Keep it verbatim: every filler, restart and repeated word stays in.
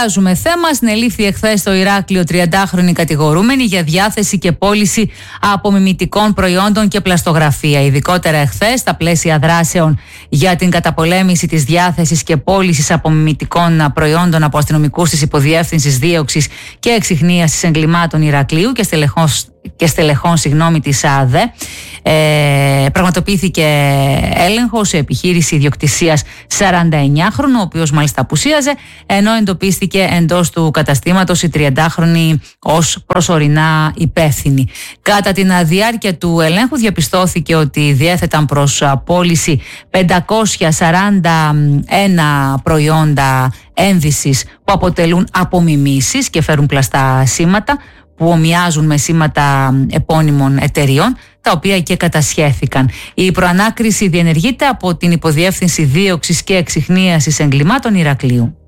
Αλλάζουμε θέμα. Συνελήφθη εχθές στο Ηράκλειο τριαντάχρονη κατηγορούμενη για διάθεση και πώληση απομιμητικών προϊόντων και πλαστογραφία. Ειδικότερα εχθές, στα πλαίσια δράσεων για την καταπολέμηση της διάθεσης και πώλησης απομιμητικών προϊόντων από αστυνομικούς της Υποδιεύθυνσης Δίωξης και Εξιχνίασης Εγκλημάτων Ηρακλείου και στελεχών, και στελεχών συγγνώμη, της ΑΔΕ, ε, πραγματοποιήθηκε έλεγχο σε επιχείρηση ιδιοκτησίας σαρανταεννιάχρονου, ο οποίος μάλιστα απουσίαζε, ενώ εντοπίστηκε εντός του καταστήματος η τριαντάχρονη ως προσωρινά υπεύθυνη. Κατά την διάρκεια του ελέγχου διαπιστώθηκε ότι διέθεταν προς πώληση πεντακόσια σαράντα ένα προϊόντα ένδυσης που αποτελούν απομιμήσεις και φέρουν πλαστά σήματα που ομοιάζουν με σήματα επώνυμων εταιριών, τα οποία και κατασχέθηκαν. Η προανάκριση διενεργείται από την Υποδιεύθυνση Δίωξης και Εξιχνίασης Εγκλημάτων Ηρακλείου.